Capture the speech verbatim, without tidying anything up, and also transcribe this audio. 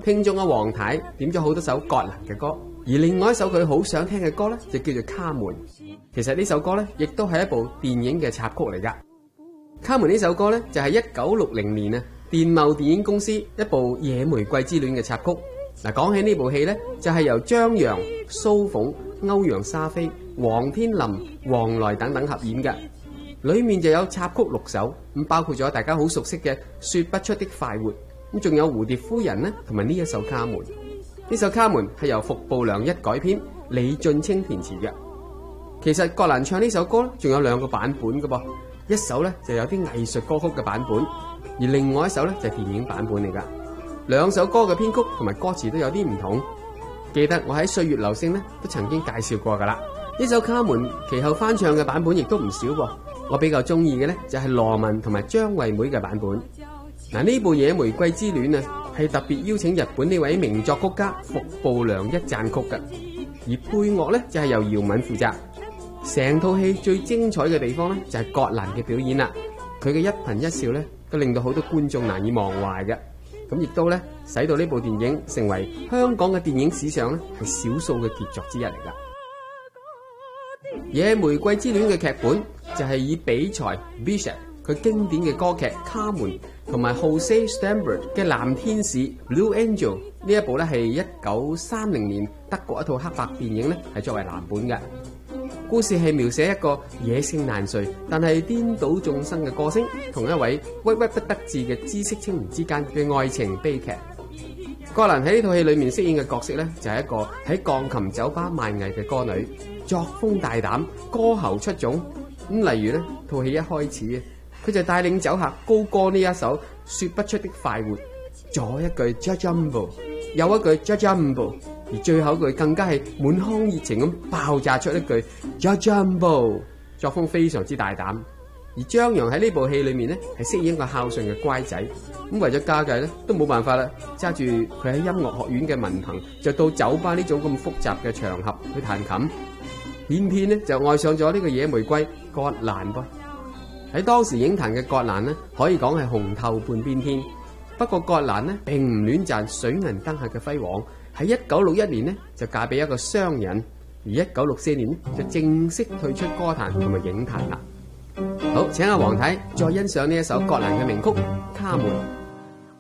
聽眾阿黃太點咗好多首葛蘭嘅歌，而另外一首佢好想聽嘅歌呢，就叫做《卡門》。其實呢首歌呢，亦都係一部電影嘅插曲嚟噶。卡門呢首歌呢，就係一九六零年啊，電懋電影公司一部《野玫瑰之戀》嘅插曲。嗱，講起呢部戲呢，就係由張揚、蘇鳳、歐陽莎菲、王天林、黃來等等合演嘅。裏面就有插曲六首，咁包括咗大家好熟悉嘅《說不出的快活》，咁仲有《蝴蝶夫人》呢，同埋呢一首《卡門》。呢首《卡門》係由服部良一改編，李俊清填詞嘅。其實葛蘭唱呢首歌咧，仲有兩個版本嘅噃，一首咧就有啲藝術歌曲嘅版本，而另外一首咧就係電影版本嚟噶。兩首歌嘅編曲同埋歌詞都有啲唔同。記得我喺《歲月留聲》咧都曾經介紹過噶啦。呢首《卡門》其後翻唱嘅版本亦都唔少噃。我比較中意嘅咧就係羅文同埋張惠妹嘅版本。嗱，呢部《野玫瑰之戀》啊，係特別邀請日本呢位名作曲家服部良一讚曲嘅，而配樂咧就係由姚敏負責。成套戲最精彩嘅地方咧就係葛蘭嘅表演啦，佢嘅一顰一笑咧都令到好多觀眾難以忘懷嘅，咁亦都咧使到呢部電影成為香港嘅電影史上咧係少數嘅傑作之一嚟噶。《野玫瑰之戀》嘅劇本就係以比才 Bishop 佢經典嘅歌劇《卡門》同埋 Jose Sternberg 嘅《藍天使》Blue Angel 呢一部咧係一九三零年德國一套黑白電影咧係作為藍本嘅。故事係描寫一個野性難馴但係顛倒眾生嘅歌星同一位鬱鬱不得志嘅知識青年之間嘅愛情悲劇。葛蘭喺呢套戲裏面飾演嘅角色咧就係一個喺鋼琴酒吧賣藝嘅歌女，作風大膽，歌喉出眾。咁例如咧，套戲一開始啊，佢就帶領酒客高歌呢一首說不出的快活，左一句 Jajumbo， 右一句 Jajumbo， 而最後一句更加係滿腔熱情咁爆炸出一句 Jajumbo， 作風非常之大膽。而張揚喺呢部戲裏面咧係飾演一個孝順嘅乖仔，咁為咗家計咧都冇辦法啦，揸住佢喺音樂學院嘅文憑，就到酒吧呢種咁複雜嘅場合去彈琴，偏偏咧就愛上咗呢個野玫瑰葛蘭噃。喺當時影壇嘅葛蘭呢，可以講係紅透半邊天。不過葛蘭呢並唔戀賺水銀燈下嘅輝煌，喺一九六一年呢就嫁俾一個商人，而一九六四年就正式退出歌壇同埋影壇啦。好，請阿黃太再欣賞呢一首葛蘭嘅名曲《卡門》。